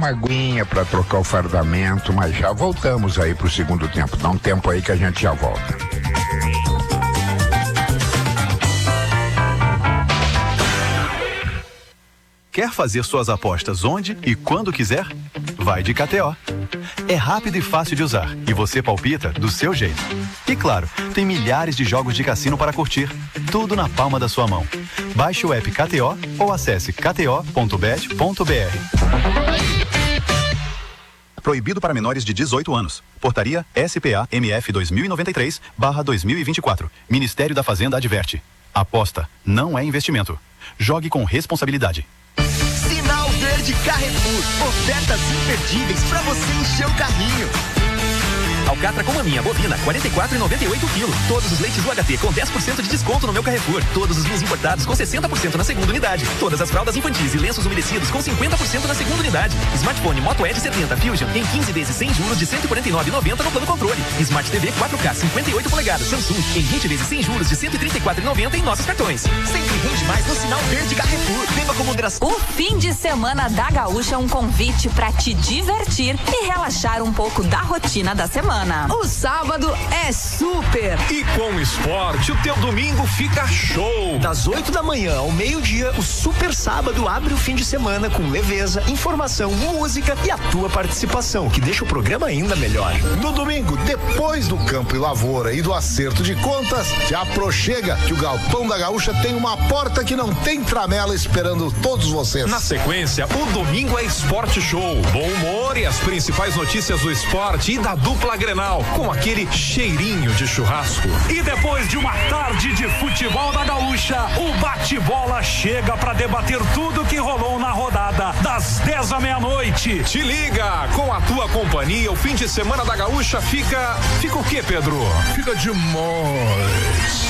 uma aguinha para trocar o fardamento, mas já voltamos aí pro segundo tempo. Dá um tempo aí que a gente já volta. Quer fazer suas apostas onde e quando quiser? Vai de KTO. É rápido e fácil de usar e você palpita do seu jeito. E claro, tem milhares de jogos de cassino para curtir. Tudo na palma da sua mão. Baixe o app KTO ou acesse kto.bet.br. Proibido para menores de 18 anos. Portaria SPA-MF 2093/2024. Ministério da Fazenda adverte. Aposta não é investimento. Jogue com responsabilidade. Sinal Verde Carrefour. Ofertas imperdíveis para você encher o carrinho. Alcatra com maminha bovina, 44,98 kg. Todos os leites UHT com 10% de desconto no meu Carrefour. Todos os vinhos importados com 60% na segunda unidade. Todas as fraldas infantis e lenços umedecidos com 50% na segunda unidade. Smartphone Moto Edge 70 Fusion em 15 vezes sem juros de R$ 149,90 no plano controle. Smart TV 4K 58 polegadas Samsung em 20 vezes sem juros de R$ 134,90 em nossos cartões. Sempre rende mais no Sinal Verde Carrefour. Beba com moderação. O fim de semana da Gaúcha é um convite para te divertir e relaxar um pouco da rotina da semana. O sábado é super. E com o esporte, o teu domingo fica show. Das 8 da manhã ao meio-dia, o Super Sábado abre o fim de semana com leveza, informação, música e a tua participação, que deixa o programa ainda melhor. No domingo, depois do Campo e Lavoura e do acerto de contas, te aproxega que o Galpão da Gaúcha tem uma porta que não tem tramela esperando todos vocês. Na sequência, o domingo é Esporte Show. Bom humor e as principais notícias do esporte e da dupla Grenal, com aquele cheirinho de churrasco. E depois de uma tarde de futebol da Gaúcha, o bate-bola chega para debater tudo que rolou na rodada das 10 à meia-noite. Te liga, com a tua companhia, o fim de semana da Gaúcha fica o quê, Pedro? Fica demais.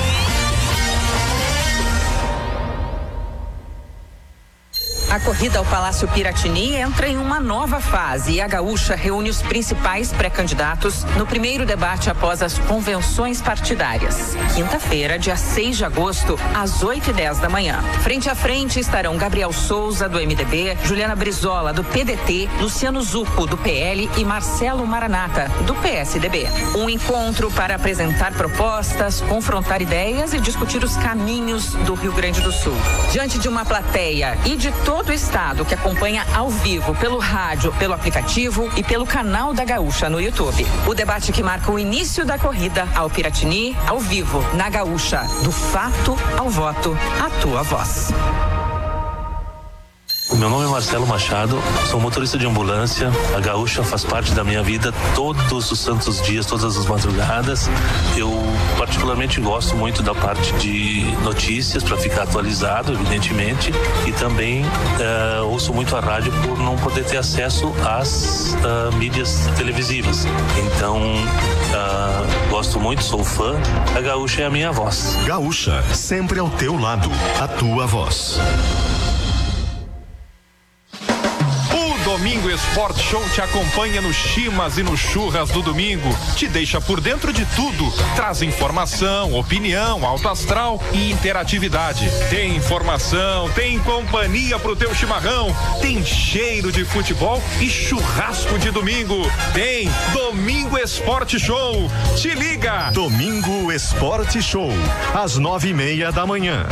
A corrida ao Palácio Piratini entra em uma nova fase e a Gaúcha reúne os principais pré-candidatos no primeiro debate após as convenções partidárias. Quinta-feira, dia 6 de agosto, às 8h10 da manhã. Frente a frente estarão Gabriel Souza, do MDB, Juliana Brizola, do PDT, Luciano Zucco, do PL e Marcelo Maranata, do PSDB. Um encontro para apresentar propostas, confrontar ideias e discutir os caminhos do Rio Grande do Sul. Diante de uma plateia e de todo o estado que acompanha ao vivo pelo rádio, pelo aplicativo e pelo canal da Gaúcha no YouTube. O debate que marca o início da corrida ao Piratini, ao vivo, na Gaúcha. Do fato ao voto, a tua voz. Meu nome é Marcelo Machado, sou motorista de ambulância. A Gaúcha faz parte da minha vida todos os santos dias, todas as madrugadas. Eu particularmente gosto muito da parte de notícias para ficar atualizado, evidentemente, e também ouço muito a rádio por não poder ter acesso às mídias televisivas. Então, gosto muito, sou fã. A Gaúcha é a minha voz. Gaúcha, sempre ao teu lado, a tua voz. Domingo Esporte Show te acompanha nos chimas e nos churras do domingo, te deixa por dentro de tudo, traz informação, opinião, alto astral e interatividade. Tem informação, tem companhia pro teu chimarrão, tem cheiro de futebol e churrasco de domingo. Tem Domingo Esporte Show. Te liga! Domingo Esporte Show, às 9h30 da manhã.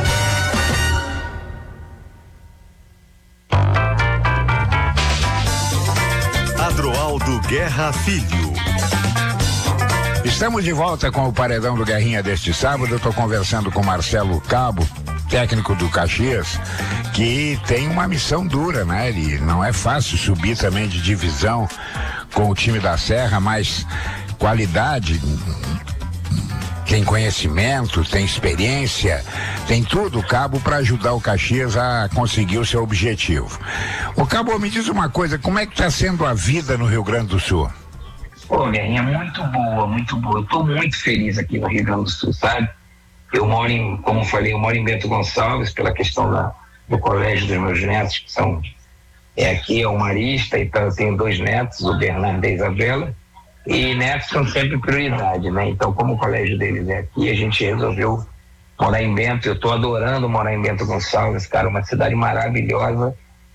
Adroaldo Guerra Filho. Estamos de volta com o Paredão do Guerrinha deste sábado. Eu estou conversando com Marcelo Cabo, técnico do Caxias, que tem uma missão dura, né? Ele não é fácil subir também de divisão com o time da Serra, mas qualidade, tem conhecimento, tem experiência, tem tudo, o Cabo, para ajudar o Caxias a conseguir o seu objetivo. O Cabo, me diz uma coisa, como é que está sendo a vida no Rio Grande do Sul? Pô, Guerrinha, muito boa, muito boa. Eu tô muito feliz aqui no Rio Grande do Sul, sabe? Eu moro como eu falei, eu moro em Bento Gonçalves, pela questão do colégio dos meus netos, que são, aqui é o Marista, então eu tenho 2 netos, o Bernardo e a Isabela, e netos são sempre prioridade, né? Então, como o colégio deles é aqui, a gente resolveu morar em Bento. Eu tô adorando morar em Bento Gonçalves, cara, uma cidade maravilhosa,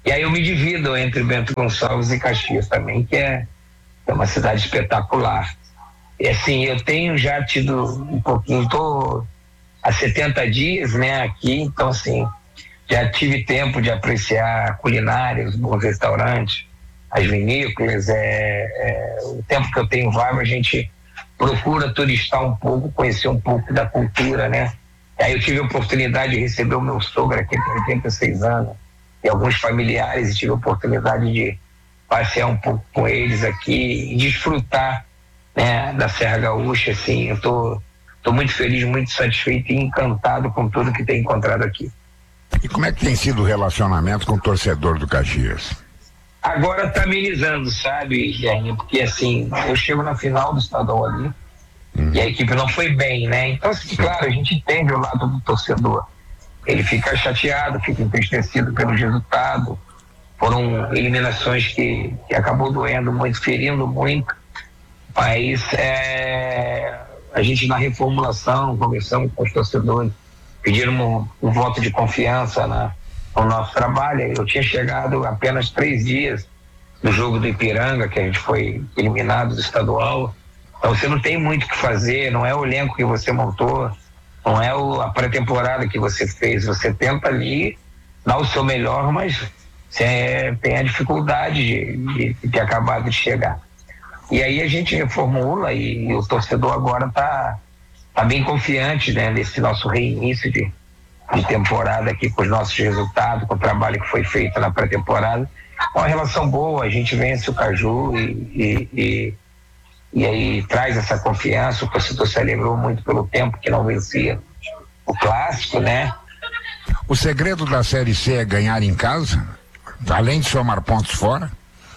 E aí eu me divido entre Bento Gonçalves e Caxias também, que é uma cidade espetacular. E assim, eu tenho já tido um pouquinho, estou há 70 dias, né, aqui, então assim, já tive tempo de apreciar a culinária, os bons restaurantes, as vinícolas, o tempo que eu tenho vago, a gente procura turistar um pouco, conhecer um pouco da cultura, né? E aí eu tive a oportunidade de receber o meu sogro aqui com 86 anos, e alguns familiares, e tive a oportunidade de passear um pouco com eles aqui e desfrutar, né, da Serra Gaúcha. Assim, eu tô muito feliz, muito satisfeito e encantado com tudo que tenho encontrado aqui. E como é que tem sido o relacionamento com o torcedor do Caxias? Agora tá amenizando, sabe, Guilherme? Porque assim, eu chego na final do estadual ali e a equipe não foi bem, né? Então, assim, claro, a gente entende o lado do torcedor. Ele fica chateado, fica entristecido pelo resultado. Foram eliminações que acabou doendo muito, ferindo muito. Mas a gente, na reformulação, conversamos com os torcedores, pediram um voto de confiança no nosso trabalho. Eu tinha chegado apenas 3 dias no jogo do Ipiranga, que a gente foi eliminado do estadual. Então você não tem muito o que fazer, não é o elenco que você montou, não é a pré-temporada que você fez. Você tenta ali dar o seu melhor, mas você tem a dificuldade de ter acabado de chegar. E aí a gente reformula e o torcedor agora tá bem confiante, né, nesse nosso reinício de temporada aqui, com os nossos resultados, com o trabalho que foi feito na pré-temporada. Uma relação boa, a gente vence o Caju e aí traz essa confiança. O torcedor se alegrou muito pelo tempo que não vencia o clássico, né? O segredo da Série C é ganhar em casa, além de somar pontos fora?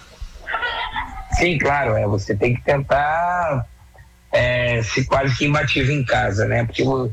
Sim, claro, você tem que tentar se quase que imbatível em casa, né? Porque o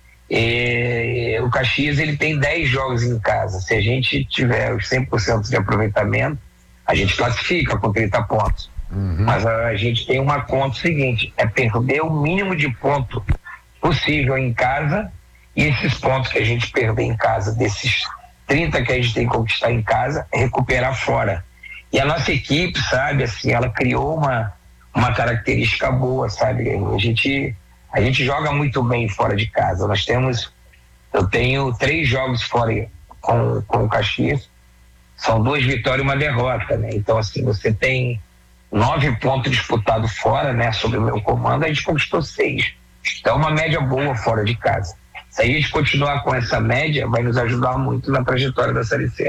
Caxias, ele tem 10 jogos em casa. Se a gente tiver os 100% de aproveitamento, a gente classifica com 30 pontos. Mas a gente tem uma conta seguinte: é perder o mínimo de ponto possível em casa, e esses pontos que a gente perder em casa, desses 30 que a gente tem que conquistar em casa, é recuperar fora. E a nossa equipe, sabe, assim, ela criou uma característica boa, sabe? A gente joga muito bem fora de casa. Eu tenho 3 jogos fora com o Caxias, são 2 vitórias e 1 derrota, né? Então, assim, você tem 9 pontos disputados fora, né? Sob o meu comando, a gente conquistou 6. Então, é uma média boa fora de casa. Se a gente continuar com essa média, vai nos ajudar muito na trajetória da Série C.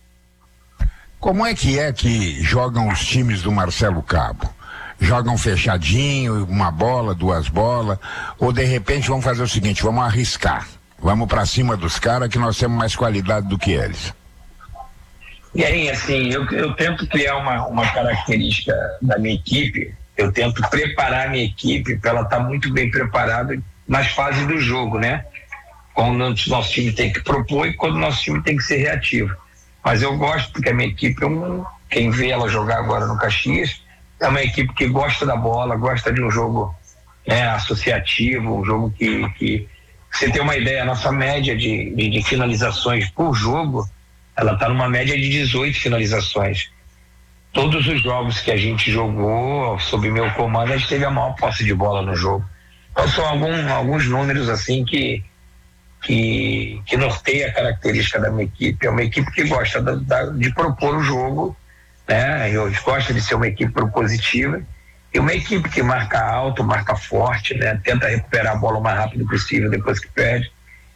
Como é que jogam os times do Marcelo Cabo? Jogam fechadinho, 1 bola, 2 bolas, ou de repente vamos fazer o seguinte: vamos arriscar, vamos para cima dos caras que nós temos mais qualidade do que eles? E aí, assim, eu tento criar uma característica da minha equipe. Eu tento preparar a minha equipe para ela estar muito bem preparada nas fases do jogo, né? Quando o nosso time tem que propor e quando o nosso time tem que ser reativo. Mas eu gosto, porque a minha equipe, quem vê ela jogar agora no Caxias, é uma equipe que gosta da bola, gosta de um jogo, né, associativo, um jogo que você tem uma ideia, a nossa média de finalizações por jogo, ela está numa média de 18 finalizações. Todos os jogos que a gente jogou sob meu comando, a gente teve a maior posse de bola no jogo. Então são alguns números assim que norteia a característica da minha equipe. É uma equipe que gosta de propor o jogo, né? Gosta de ser uma equipe propositiva e uma equipe que marca alto, marca forte, né? Tenta recuperar a bola o mais rápido possível depois que perde.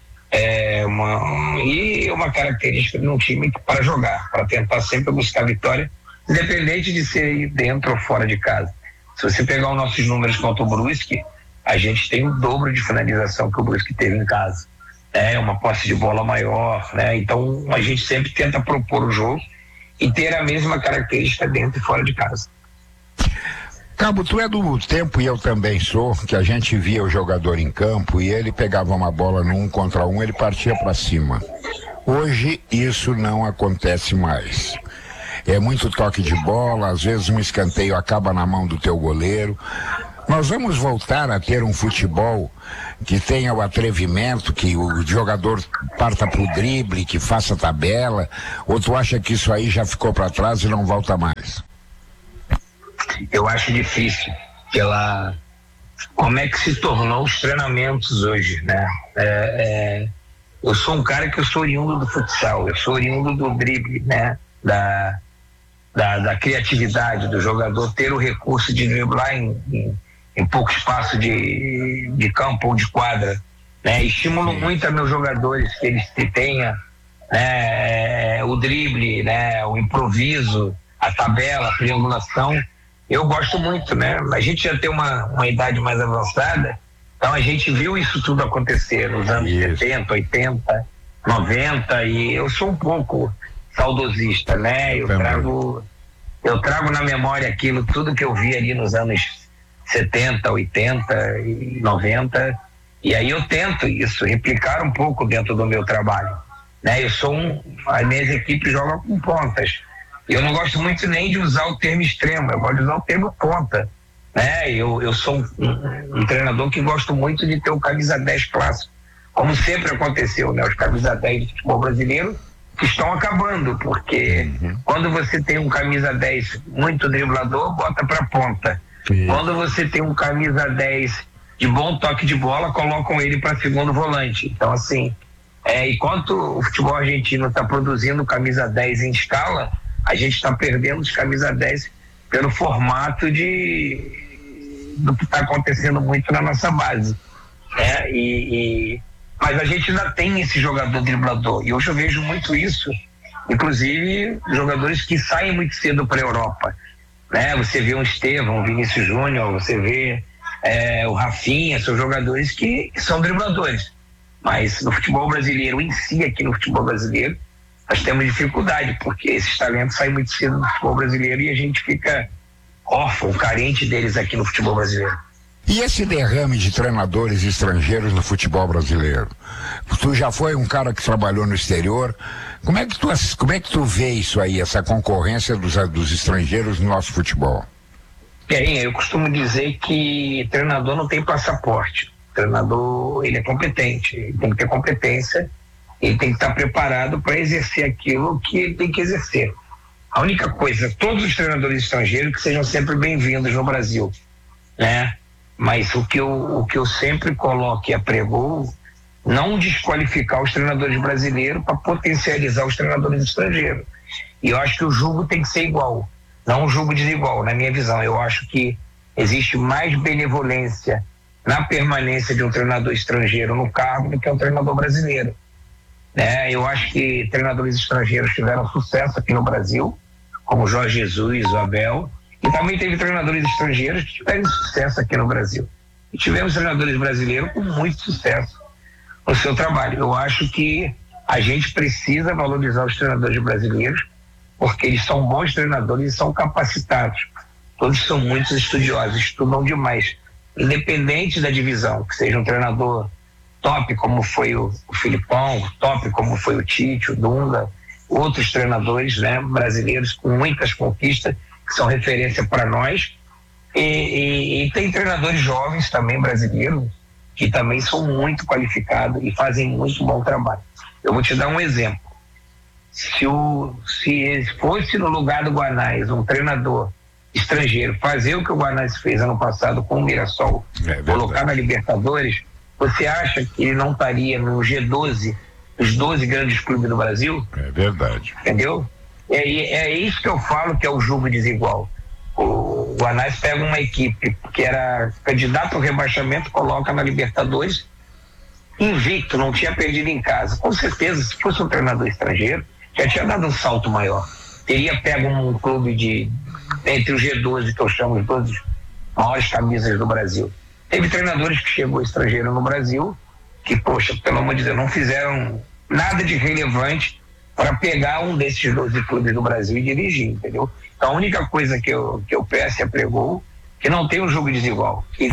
Uma característica de um time para jogar, para tentar sempre buscar vitória, independente de ser dentro ou fora de casa. Se você pegar os nossos números contra o Brusque, a gente tem o dobro de finalização que o Brusque teve em casa. Uma posse de bola maior, né? Então a gente sempre tenta propor o jogo e ter a mesma característica dentro e fora de casa. Cabo, tu é do tempo, e eu também sou, que a gente via o jogador em campo e ele pegava uma bola no 1 contra 1, ele partia para cima. Hoje isso não acontece mais. É muito toque de bola, às vezes um escanteio acaba na mão do teu goleiro. Nós vamos voltar a ter um futebol que tenha o atrevimento, que o jogador parta pro drible, que faça tabela, ou tu acha que isso aí já ficou para trás e não volta mais? Eu acho difícil, como é que se tornou os treinamentos hoje, né? Eu sou um cara que eu sou oriundo do futsal, eu sou oriundo do drible, né? Da criatividade do jogador ter o recurso de driblar em pouco espaço de campo ou de quadra, né? Estimulo muito a meus jogadores que eles tenham, né, o drible, né, o improviso, a tabela, a triangulação. Eu gosto muito, né? A gente já tem uma idade mais avançada, então a gente viu isso tudo acontecer nos anos 70, 80, 90, e eu sou um pouco saudosista, né? Eu trago na memória aquilo, tudo que eu vi ali nos anos 70, 80 e 90, e aí eu tento isso, replicar um pouco dentro do meu trabalho, né? As minhas equipes jogam com pontas, eu não gosto muito nem de usar o termo extremo, eu gosto de usar o termo ponta, né? Eu sou um treinador que gosto muito de ter o camisa 10 clássico, como sempre aconteceu, né? Os camisa 10 do futebol brasileiro que estão acabando, porque quando você tem um camisa 10 muito driblador, bota pra ponta. Quando você tem um camisa 10 de bom toque de bola, colocam ele para segundo volante. Então, assim, enquanto o futebol argentino está produzindo camisa 10 em escala, a gente está perdendo os camisa 10 pelo formato do que está acontecendo muito na nossa base. Mas a gente ainda tem esse jogador driblador, e hoje eu vejo muito isso, inclusive jogadores que saem muito cedo para a Europa, né? Você vê um Estevão, um Vinícius Júnior, você vê o Rafinha, são jogadores que são dribladores, mas no futebol brasileiro em si, aqui no futebol brasileiro, nós temos dificuldade, porque esses talentos saem muito cedo no futebol brasileiro e a gente fica órfão, carente deles aqui no futebol brasileiro. E esse derrame de treinadores estrangeiros no futebol brasileiro? Tu já foi um cara que trabalhou no exterior. Como é que tu vê isso aí, essa concorrência dos estrangeiros no nosso futebol? Eu costumo dizer que treinador não tem passaporte. O treinador, ele é competente, ele tem que ter competência, ele tem que estar preparado para exercer aquilo que ele tem que exercer. A única coisa, todos os treinadores estrangeiros que sejam sempre bem-vindos no Brasil, né? Mas o que eu sempre coloco e apregou, não desqualificar os treinadores brasileiros para potencializar os treinadores estrangeiros. E eu acho que o jogo tem que ser igual, não um jogo desigual, na minha visão. Eu acho que existe mais benevolência na permanência de um treinador estrangeiro no cargo do que um treinador brasileiro. Eu acho que treinadores estrangeiros tiveram sucesso aqui no Brasil, como o Jorge Jesus, o Abel, e também teve treinadores estrangeiros que tiveram sucesso aqui no Brasil. E tivemos treinadores brasileiros com muito sucesso no seu trabalho. Eu acho que a gente precisa valorizar os treinadores brasileiros, porque eles são bons treinadores e são capacitados. Todos são muito estudiosos, estudam demais, independente da divisão, que seja um treinador top como foi o Filipão, top como foi o Tite, o Dunga, outros treinadores, né, brasileiros com muitas conquistas, que são referência para nós, e tem treinadores jovens também brasileiros que também são muito qualificados e fazem muito bom trabalho. Eu vou te dar um exemplo. Se fosse no lugar do Guanais um treinador estrangeiro fazer o que o Guanais fez ano passado com o Mirassol, colocar na Libertadores, você acha que ele não estaria no G12, os 12 grandes clubes do Brasil? É verdade. Entendeu? É isso que eu falo que é o jogo desigual. O Guanais pega uma equipe que era candidato ao rebaixamento, coloca na Libertadores, invicto, não tinha perdido em casa. Com certeza, se fosse um treinador estrangeiro, já tinha dado um salto maior. Teria pego um clube entre os G12, que eu chamo os 12 maiores camisas do Brasil. Teve treinadores que chegou estrangeiro no Brasil, que, poxa, pelo amor de Deus, não fizeram nada de relevante para pegar um desses 12 clubes do Brasil e dirigir, entendeu? Então, a única coisa que eu peço e apregou, que não tem um jogo desigual, que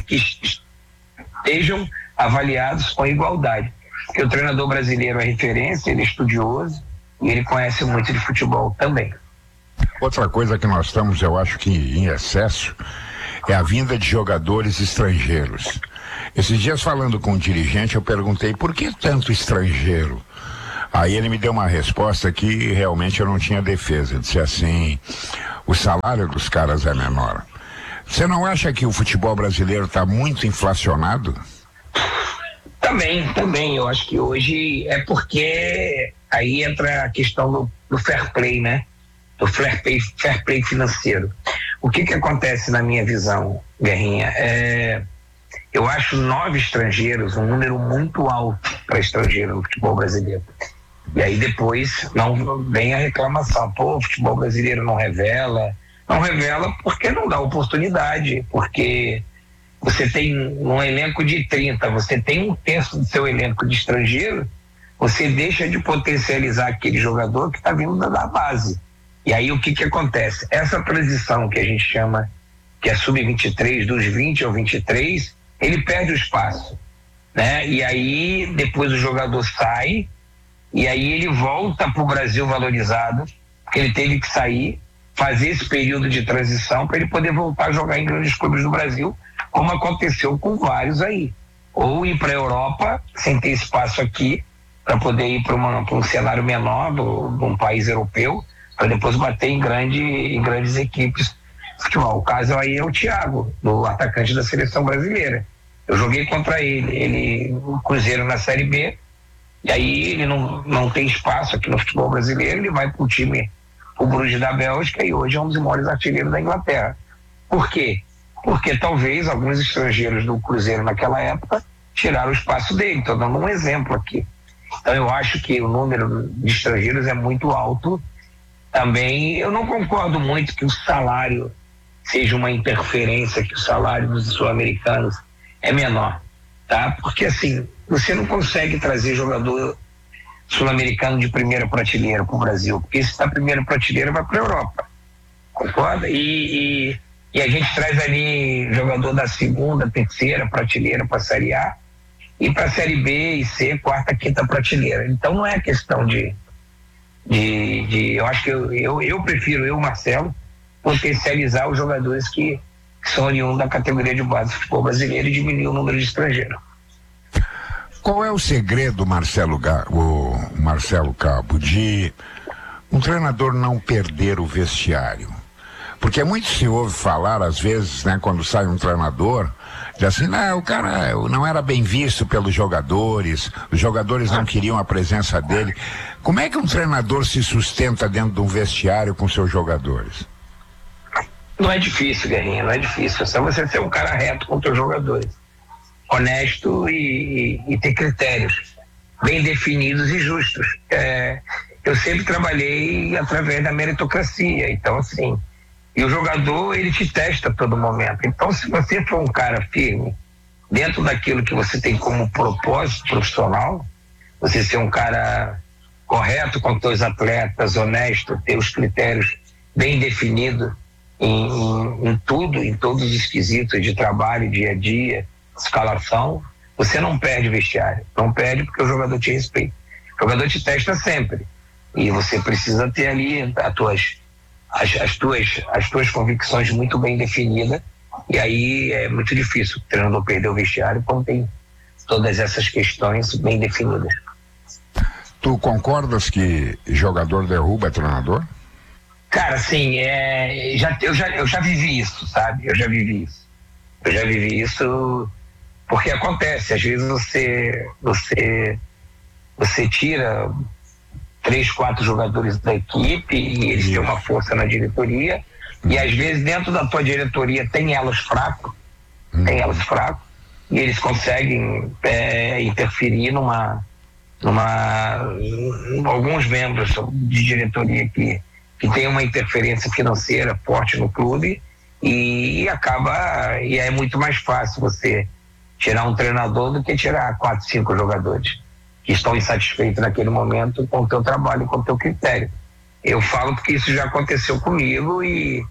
estejam avaliados com igualdade. Porque o treinador brasileiro é referência, ele é estudioso e ele conhece muito de futebol também. Outra coisa que nós estamos, eu acho que em excesso, é a vinda de jogadores estrangeiros. Esses dias, falando com um dirigente, eu perguntei por que tanto estrangeiro? Aí ele me deu uma resposta que realmente eu não tinha defesa. Disse assim: o salário dos caras é menor. Você não acha que o futebol brasileiro está muito inflacionado? Também. Eu acho que hoje é porque aí entra a questão do fair play, né? Do fair play financeiro. O que acontece na minha visão, Guerrinha? Eu acho 9 estrangeiros um número muito alto para estrangeiro no futebol brasileiro. E aí depois não vem a reclamação. Pô, o futebol brasileiro não revela. Não revela porque não dá oportunidade, porque você tem um elenco de 30, você tem 1/3 do seu elenco de estrangeiro, você deixa de potencializar aquele jogador que está vindo da base. E aí o que acontece? Essa transição que a gente chama, que é sub-23, dos 20 ao 23, ele perde o espaço, né? E aí depois o jogador sai, e aí ele volta para o Brasil valorizado, porque ele teve que sair, fazer esse período de transição para ele poder voltar a jogar em grandes clubes do Brasil, como aconteceu com vários aí. Ou ir para a Europa, sem ter espaço aqui, para poder ir para um cenário menor de um país europeu, para depois bater em grandes equipes de futebol. O caso aí é o Thiago, do atacante da seleção brasileira. Eu joguei contra ele no Cruzeiro na Série B, e aí ele não tem espaço aqui no futebol brasileiro, ele vai para o time, o Bruges da Bélgica, e hoje é um dos maiores artilheiros da Inglaterra. Por quê? Porque talvez alguns estrangeiros do Cruzeiro naquela época tiraram o espaço dele. Estou dando um exemplo aqui. Então eu acho que o número de estrangeiros é muito alto. Também eu não concordo muito que o salário seja uma interferência, que o salário dos sul-americanos é menor, tá? Porque assim, você não consegue trazer jogador sul-americano de primeira prateleira para o Brasil, porque se está primeira prateleira vai para a Europa, concorda? E a gente traz ali jogador da segunda, terceira prateleira para a Série A e para a Série B e C, quarta, quinta prateleira. Então não é questão de eu acho que eu prefiro, Marcelo, potencializar os jogadores que são oriundos da categoria de base do futebol brasileiro e diminuir o número de estrangeiros. Qual é o segredo, Marcelo Cabo, de um treinador não perder o vestiário? Porque muito se ouve falar, às vezes, né, quando sai um treinador, diz assim, não, o cara não era bem visto pelos jogadores, os jogadores não queriam a presença dele. Como é que um treinador se sustenta dentro de um vestiário com seus jogadores? Não é difícil, Guerrinha, não é difícil. É só você ser um cara reto com os seus jogadores, honesto e ter critérios bem definidos e justos. Eu sempre trabalhei através da meritocracia, então assim, e o jogador, ele te testa a todo momento. Então, se você for um cara firme, dentro daquilo que você tem como propósito profissional, você ser um cara correto com os seus atletas, honesto, ter os critérios bem definidos em tudo, em todos os quesitos de trabalho, dia a dia, escalação, você não perde vestiário. Não perde porque o jogador te respeita. O jogador te testa sempre. E você precisa ter ali as tuas convicções muito bem definidas, e aí é muito difícil o treinador perder o vestiário quando tem todas essas questões bem definidas. Tu concordas que jogador derruba treinador? Cara, assim, eu já vivi isso, sabe? Eu já vivi isso porque acontece, às vezes você tira 3, 4 jogadores da equipe e eles têm uma força na diretoria, e às vezes dentro da tua diretoria tem elos fracos, e eles conseguem interferir alguns membros de diretoria que tem uma interferência financeira forte no clube, e é muito mais fácil você tirar um treinador do que tirar 4, 5 jogadores que estão insatisfeitos naquele momento com o teu trabalho, com o teu critério. Eu falo porque isso já aconteceu comigo e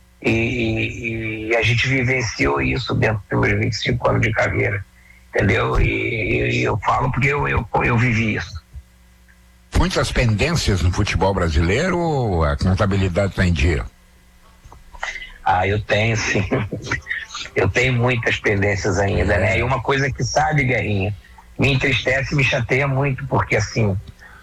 a gente vivenciou isso dentro dos meus 25 anos de carreira, entendeu? E eu falo porque eu vivi isso. Muitas pendências no futebol brasileiro ou a contabilidade está em dia? Eu tenho, sim. eu tenho muitas pendências ainda, né? E uma coisa que, sabe, Guerrinha, me entristece e me chateia muito, porque assim,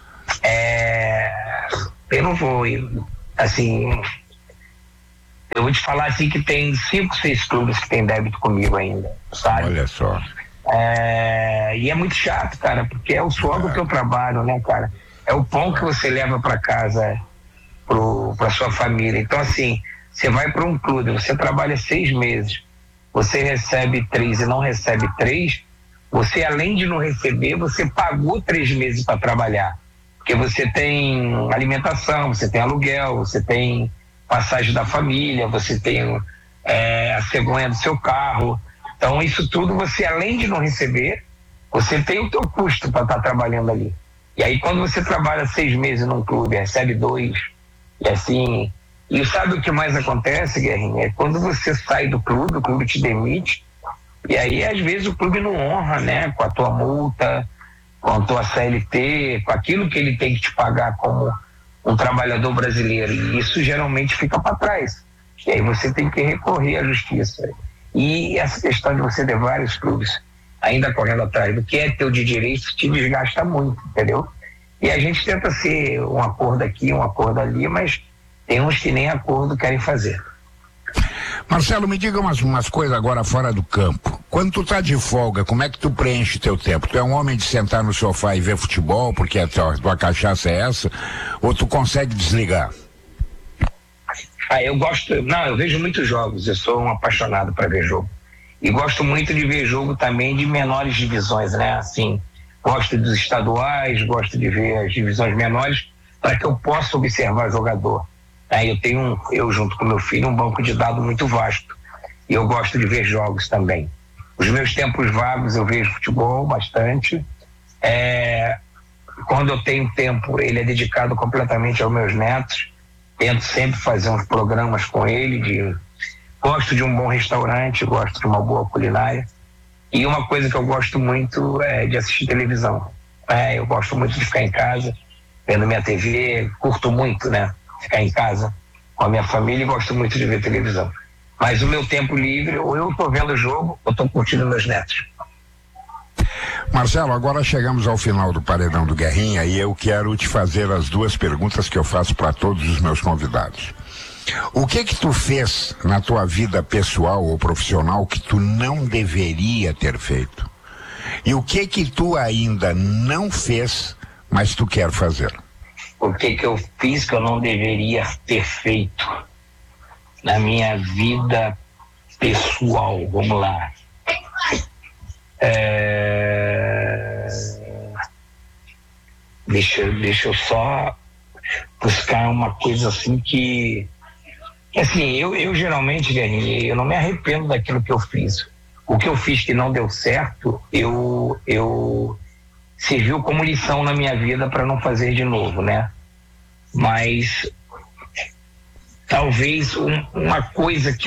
eu não vou, assim, eu vou te falar assim que tem 5, 6 clubes que tem débito comigo ainda, sabe? Olha só. E é muito chato, cara, porque é o suor do teu trabalho, né, cara? É o pão que você leva para casa, para sua família. Então, assim, você vai para um clube, você trabalha 6 meses, você recebe 3 e não recebe 3, você, além de não receber, você pagou 3 meses para trabalhar. Porque você tem alimentação, você tem aluguel, você tem passagem da família, você tem a cegonha do seu carro. Então, isso tudo você, além de não receber, você tem o teu custo para estar trabalhando ali. E aí, quando você trabalha 6 meses num clube, recebe 2, e assim... E sabe o que mais acontece, Guerrinha? É quando você sai do clube, o clube te demite, e aí, às vezes, o clube não honra, né? Com a tua multa, com a tua CLT, com aquilo que ele tem que te pagar como um trabalhador brasileiro. E isso geralmente fica para trás. E aí você tem que recorrer à justiça. E essa questão de você ter vários clubes ainda correndo atrás do que é teu de direito te desgasta muito, entendeu? E a gente tenta ser um acordo aqui, um acordo ali, mas tem uns que nem acordo querem fazer. Marcelo, me diga umas coisas agora fora do campo. Quando tu tá de folga, como é que tu preenche teu tempo? Tu é um homem de sentar no sofá e ver futebol, porque a tua cachaça é essa, ou tu consegue desligar? Eu vejo muitos jogos, eu sou um apaixonado para ver jogo. E gosto muito de ver jogo também de menores divisões, né? Assim, gosto dos estaduais, gosto de ver as divisões menores, para que eu possa observar jogador. Eu junto com meu filho, um banco de dados muito vasto. E eu gosto de ver jogos também. Os meus tempos vagos eu vejo futebol bastante. Quando eu tenho tempo, ele é dedicado completamente aos meus netos. Tento sempre fazer uns programas com ele. Gosto de um bom restaurante, gosto de uma boa culinária. E uma coisa que eu gosto muito é de assistir televisão. Eu gosto muito de ficar em casa, vendo minha TV. Curto muito, né? Ficar em casa com a minha família e gosto muito de ver televisão. Mas o meu tempo livre, ou eu estou vendo o jogo, ou estou curtindo meus netos. Marcelo, agora chegamos ao final do Paredão do Guerrinha e eu quero te fazer as 2 perguntas que eu faço para todos os meus convidados. O que tu fez na tua vida pessoal ou profissional que tu não deveria ter feito? E o que tu ainda não fez, mas tu quer fazer? O que eu fiz que eu não deveria ter feito na minha vida pessoal? Vamos lá. Deixa eu só buscar uma coisa assim que... Assim, eu geralmente, Guerrinha, eu não me arrependo daquilo que eu fiz. O que eu fiz que não deu certo, eu serviu como lição na minha vida para não fazer de novo, né? Mas talvez uma coisa que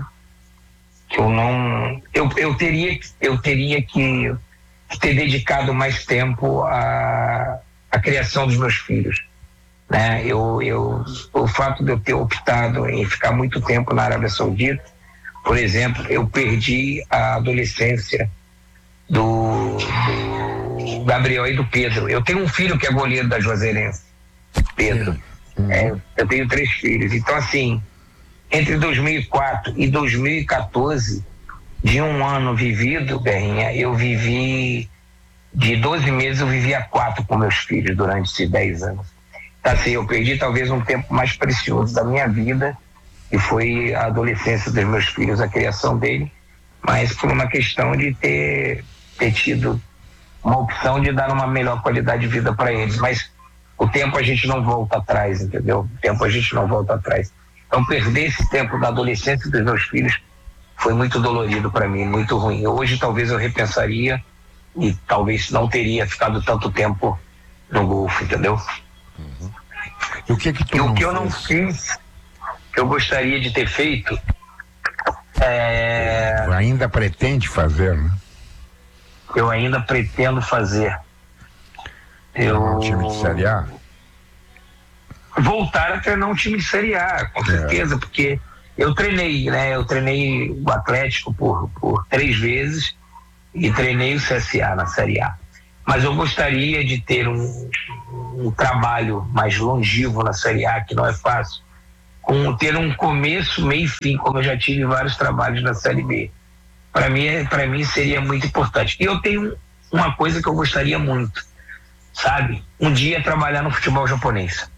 eu teria que ter dedicado mais tempo à criação dos meus filhos, né? O fato de eu ter optado em ficar muito tempo na Arábia Saudita, por exemplo, eu perdi a adolescência do Gabriel e do Pedro. Eu tenho um filho que é goleiro da Juazeirense, Pedro. Eu tenho 3 filhos. Então, assim, entre 2004 e 2014, de um ano vivido, Guerrinha, eu vivi, de 12 meses, eu vivia 4 com meus filhos durante esses 10 anos. Então, assim, eu perdi talvez um tempo mais precioso da minha vida, que foi a adolescência dos meus filhos, a criação dele, mas por uma questão de ter tido uma opção de dar uma melhor qualidade de vida para eles. Mas o tempo a gente não volta atrás, entendeu? O tempo a gente não volta atrás. Então, perder esse tempo da adolescência dos meus filhos foi muito dolorido para mim, muito ruim. Hoje, talvez eu repensaria e talvez não teria ficado tanto tempo no golfe, entendeu? E o que eu não fiz, que eu gostaria de ter feito, ainda pretende fazer, né? Eu ainda pretendo fazer. Um time de Série A? Voltar a treinar um time de Série A, com certeza, porque Eu treinei, né? Eu treinei o Atlético por 3 vezes e treinei o CSA na Série A. Mas eu gostaria de ter um trabalho mais longevo na Série A, que não é fácil, ter um começo, meio e fim, como eu já tive vários trabalhos na Série B. Para mim seria muito importante. E eu tenho uma coisa que eu gostaria muito, sabe? Um dia trabalhar no futebol japonês.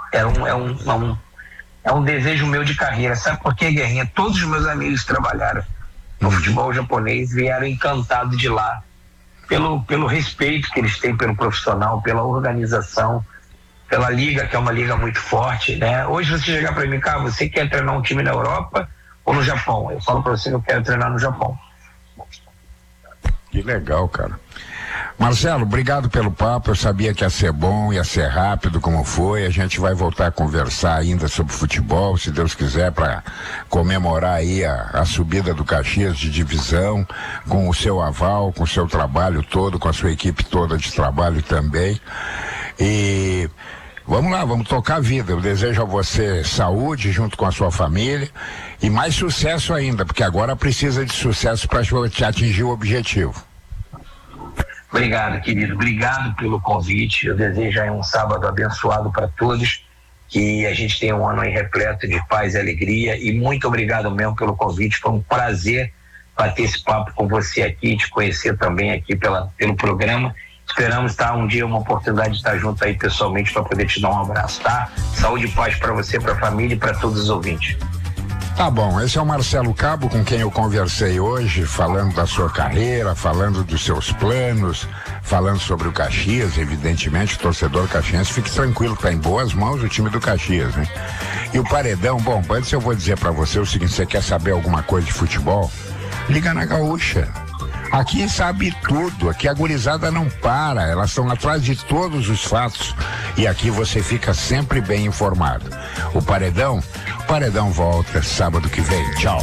É um desejo meu de carreira. Sabe por quê, Guerrinha? Todos os meus amigos trabalharam no futebol japonês, vieram encantados de lá, pelo respeito que eles têm pelo profissional, pela organização, pela liga, que é uma liga muito forte, né? Hoje você chegar para mim, cara, você quer treinar um time na Europa ou no Japão? Eu falo para você que eu quero treinar no Japão. Que legal, cara. Marcelo, obrigado pelo papo. Eu sabia que ia ser bom, ia ser rápido, como foi. A gente vai voltar a conversar ainda sobre futebol, se Deus quiser, para comemorar aí a subida do Caxias de divisão, com o seu aval, com o seu trabalho todo, com a sua equipe toda de trabalho também. E vamos lá, vamos tocar a vida. Eu desejo a você saúde junto com a sua família e mais sucesso ainda, porque agora precisa de sucesso para te atingir o objetivo. Obrigado, querido. Obrigado pelo convite. Eu desejo aí um sábado abençoado para todos, que a gente tenha um ano aí repleto de paz e alegria, e muito obrigado mesmo pelo convite. Foi um prazer bater esse papo com você aqui, te conhecer também aqui pelo programa. Esperamos um dia uma oportunidade de estar junto aí pessoalmente para poder te dar um abraço, tá? Saúde e paz para você, para a família e para todos os ouvintes. Tá bom, esse é o Marcelo Cabo, com quem eu conversei hoje, falando da sua carreira, falando dos seus planos, falando sobre o Caxias. Evidentemente, o torcedor caxiense fique tranquilo, tá em boas mãos o time do Caxias, né? E o Paredão, bom, antes eu vou dizer para você o seguinte: você quer saber alguma coisa de futebol? Liga na Gaúcha. Aqui sabe tudo, aqui a gurizada não para, elas estão atrás de todos os fatos e aqui você fica sempre bem informado. O Paredão volta sábado que vem. Tchau.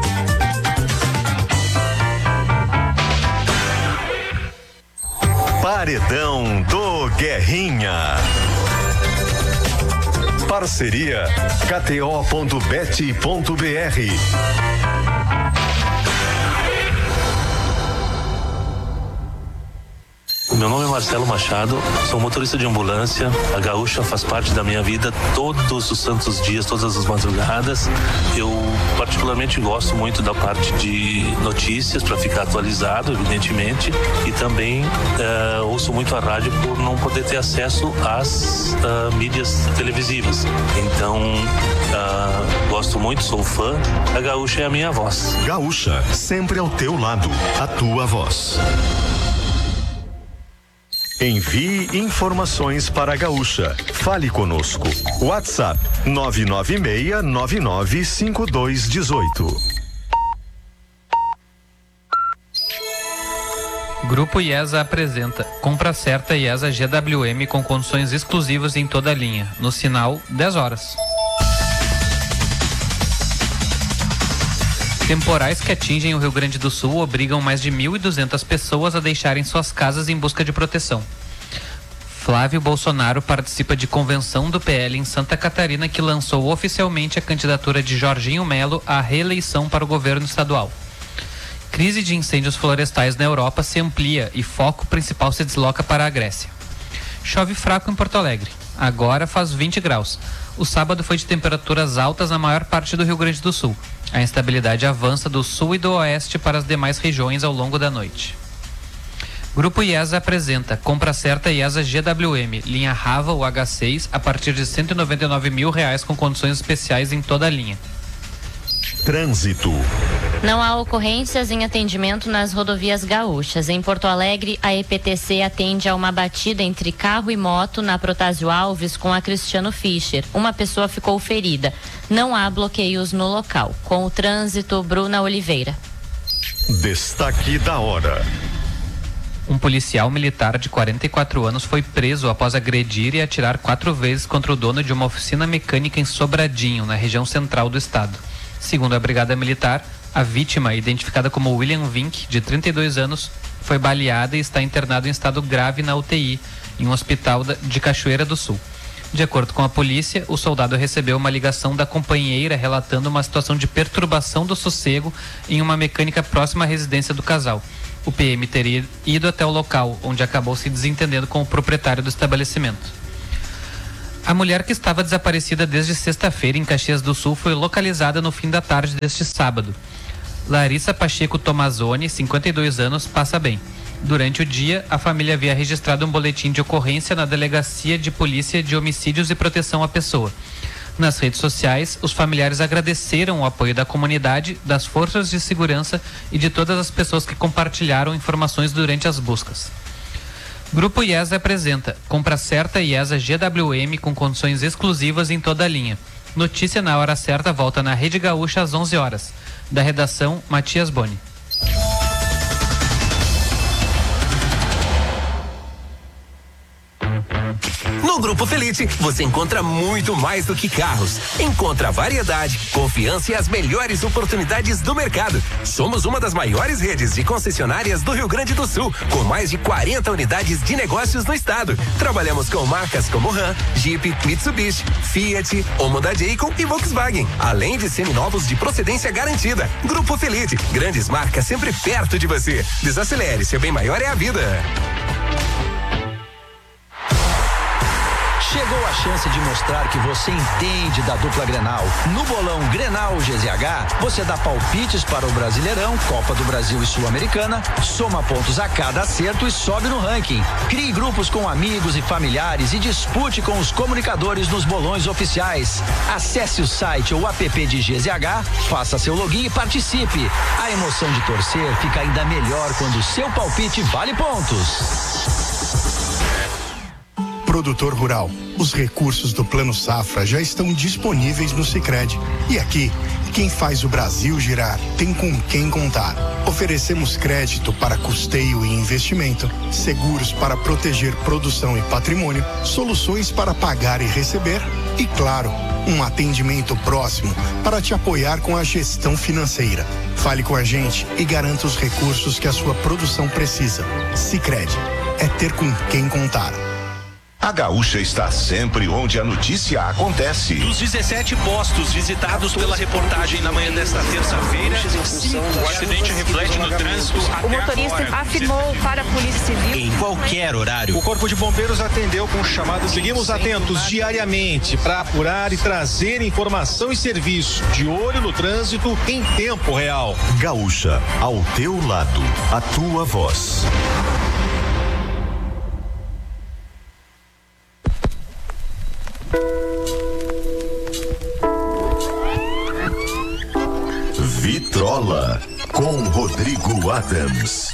Paredão do Guerrinha. Parceria KTO.bet.br. Meu nome é Marcelo Machado, sou motorista de ambulância. A Gaúcha faz parte da minha vida todos os santos dias, todas as madrugadas. Eu particularmente gosto muito da parte de notícias, para ficar atualizado, evidentemente, e também ouço muito a rádio por não poder ter acesso às mídias televisivas. Então, gosto muito, sou fã. A Gaúcha é a minha voz. Gaúcha, sempre ao teu lado, a tua voz. Envie informações para a Gaúcha. Fale conosco. WhatsApp 996995218. Grupo IESA apresenta Compra Certa IESA GWM com condições exclusivas em toda a linha. No sinal, 10 horas. Temporais que atingem o Rio Grande do Sul obrigam mais de 1.200 pessoas a deixarem suas casas em busca de proteção. Flávio Bolsonaro participa de convenção do PL em Santa Catarina, que lançou oficialmente a candidatura de Jorginho Melo à reeleição para o governo estadual. Crise de incêndios florestais na Europa se amplia e foco principal se desloca para a Grécia. Chove fraco em Porto Alegre. Agora faz 20 graus. O sábado foi de temperaturas altas na maior parte do Rio Grande do Sul. A instabilidade avança do sul e do oeste para as demais regiões ao longo da noite. Grupo IESA apresenta Compra Certa IESA GWM, linha Rava ou H6, a partir de R$ 199 mil com condições especiais em toda a linha. Trânsito. Não há ocorrências em atendimento nas rodovias gaúchas. Em Porto Alegre, a EPTC atende a uma batida entre carro e moto na Protásio Alves com a Cristiano Fischer. Uma pessoa ficou ferida. Não há bloqueios no local. Com o trânsito, Bruna Oliveira. Destaque da hora. Um policial militar de 44 anos foi preso após agredir e atirar 4 vezes contra o dono de uma oficina mecânica em Sobradinho, na região central do estado. Segundo a Brigada Militar, a vítima, identificada como William Vink, de 32 anos, foi baleada e está internado em estado grave na UTI, em um hospital de Cachoeira do Sul. De acordo com a polícia, o soldado recebeu uma ligação da companheira relatando uma situação de perturbação do sossego em uma mecânica próxima à residência do casal. O PM teria ido até o local, onde acabou se desentendendo com o proprietário do estabelecimento. A mulher que estava desaparecida desde sexta-feira em Caxias do Sul foi localizada no fim da tarde deste sábado. Larissa Pacheco Tomazoni, 52 anos, passa bem. Durante o dia, a família havia registrado um boletim de ocorrência na Delegacia de Polícia de Homicídios e Proteção à Pessoa. Nas redes sociais, os familiares agradeceram o apoio da comunidade, das forças de segurança e de todas as pessoas que compartilharam informações durante as buscas. Grupo IESA apresenta Compra Certa IESA GWM com condições exclusivas em toda a linha. Notícia na hora certa volta na Rede Gaúcha às 11 horas. Da redação, Matias Boni. No Grupo Felite, você encontra muito mais do que carros. Encontra variedade, confiança e as melhores oportunidades do mercado. Somos uma das maiores redes de concessionárias do Rio Grande do Sul, com mais de 40 unidades de negócios no estado. Trabalhamos com marcas como Ram, Jeep, Mitsubishi, Fiat, Honda Jayco e Volkswagen, além de seminovos de procedência garantida. Grupo Felite, grandes marcas sempre perto de você. Desacelere, seu bem maior é a vida. Chegou a chance de mostrar que você entende da dupla Grenal. No bolão Grenal GZH, você dá palpites para o Brasileirão, Copa do Brasil e Sul-Americana, soma pontos a cada acerto e sobe no ranking. Crie grupos com amigos e familiares e dispute com os comunicadores nos bolões oficiais. Acesse o site ou app de GZH, faça seu login e participe. A emoção de torcer fica ainda melhor quando o seu palpite vale pontos. Produtor rural, os recursos do Plano Safra já estão disponíveis no Sicredi. E aqui, quem faz o Brasil girar tem com quem contar. Oferecemos crédito para custeio e investimento, seguros para proteger produção e patrimônio, soluções para pagar e receber e, claro, um atendimento próximo para te apoiar com a gestão financeira. Fale com a gente e garanta os recursos que a sua produção precisa. Sicredi, é ter com quem contar. A Gaúcha está sempre onde a notícia acontece. Dos 17 postos visitados pela reportagem na manhã desta terça-feira, o acidente reflete no trânsito. O motorista afirmou para a Polícia Civil. Em qualquer horário. O Corpo de Bombeiros atendeu com chamadas. Seguimos atentos diariamente para apurar e trazer informação e serviço. De olho no trânsito em tempo real. Gaúcha, ao teu lado, a tua voz. Vitrola com Rodrigo Adams.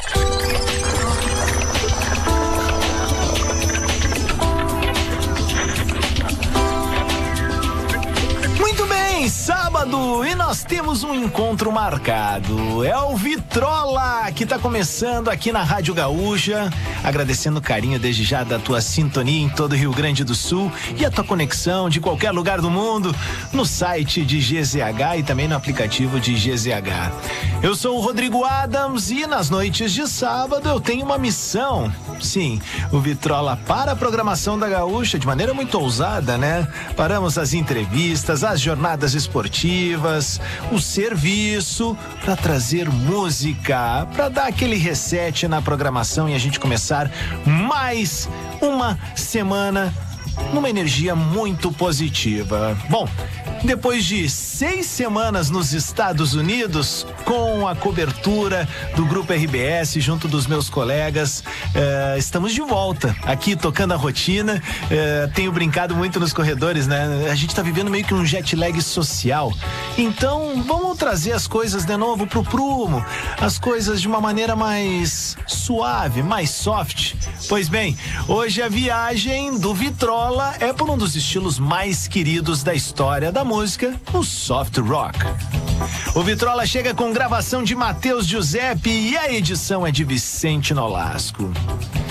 Muito bem, sábado e nós temos um encontro marcado. É o Vitrola que tá começando aqui na Rádio Gaúcha. Agradecendo o carinho desde já da tua sintonia em todo o Rio Grande do Sul e a tua conexão de qualquer lugar do mundo no site de GZH e também no aplicativo de GZH. Eu sou o Rodrigo Adams e nas noites de sábado eu tenho uma missão. Sim, o Vitrola para a programação da Gaúcha de maneira muito ousada, né? Paramos as entrevistas, as jornadas esportivas, o serviço para trazer música, para dar aquele reset na programação e a gente começar mais uma semana numa energia muito positiva. Bom, depois de 6 semanas nos Estados Unidos, com a cobertura do Grupo RBS junto dos meus colegas, estamos de volta aqui tocando a rotina. Tenho brincado muito nos corredores, né? A gente tá vivendo meio que um jet lag social. Então, vamos trazer as coisas de novo pro prumo, as coisas de uma maneira mais suave, mais soft. Pois bem, hoje a viagem do Vitrola é por um dos estilos mais queridos da história da música, o soft rock. O Vitrola chega com gravação de Matheus Giuseppe e a edição é de Vicente Nolasco.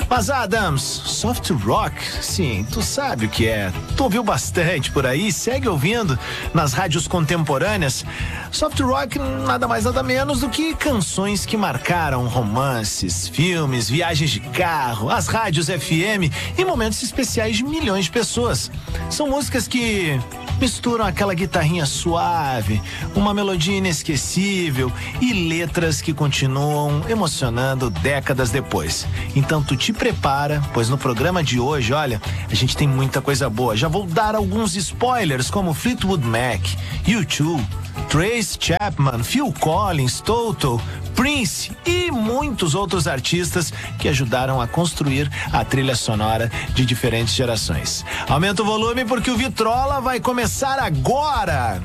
Mas Adams, soft rock, sim, tu sabe o que é. Tu ouviu bastante por aí, segue ouvindo nas rádios contemporâneas. Soft rock nada mais nada menos do que canções que marcaram romances, filmes, viagens de carro, as rádios FM e momentos especiais de milhões de pessoas. São músicas que misturam aquela guitarrinha suave, uma melodia inesquecível e letras que continuam emocionando décadas depois. Então tu te prepara, pois no programa de hoje, olha, a gente tem muita coisa boa. Já vou dar alguns spoilers, como Fleetwood Mac, U2, Trace Chapman, Phil Collins, Toto, Prince e muitos outros artistas que ajudaram a construir a trilha sonora de diferentes gerações. Aumenta o volume porque o Vitrola vai começar agora.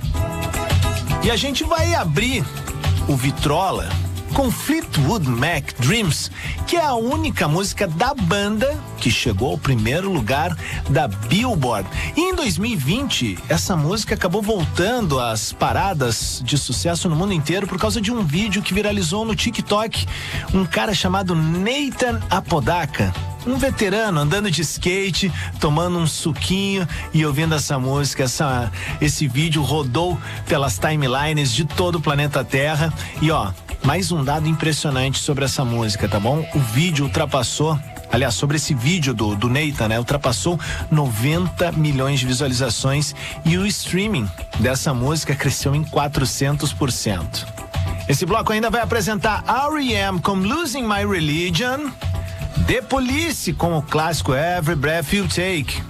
E a gente vai abrir o Vitrola com Fleetwood Mac Dreams, que é a única música da banda que chegou ao primeiro lugar da Billboard. E em 2020, essa música acabou voltando às paradas de sucesso no mundo inteiro por causa de um vídeo que viralizou no TikTok. Um cara chamado Nathan Apodaca, um veterano andando de skate, tomando um suquinho e ouvindo essa música. Esse vídeo rodou pelas timelines de todo o planeta Terra. E mais um dado impressionante sobre essa música, tá bom? O vídeo ultrapassou, aliás, sobre esse vídeo do Nathan, né? Ultrapassou 90 milhões de visualizações e o streaming dessa música cresceu em 400%. Esse bloco ainda vai apresentar R.E.M. com Losing My Religion, The Police com o clássico Every Breath You Take,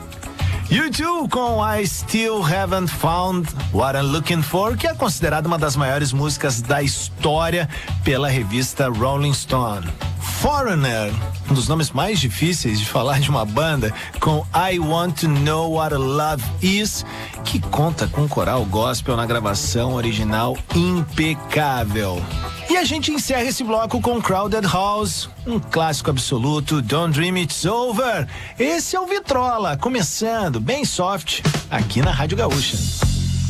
U2 com I Still Haven't Found What I'm Looking For, que é considerada uma das maiores músicas da história pela revista Rolling Stone. Foreigner, um dos nomes mais difíceis de falar de uma banda, com I Want to Know What Love Is, que conta com coral gospel na gravação original impecável. E a gente encerra esse bloco com Crowded House, um clássico absoluto, Don't Dream It's Over. Esse é o Vitrola, começando bem soft aqui na Rádio Gaúcha.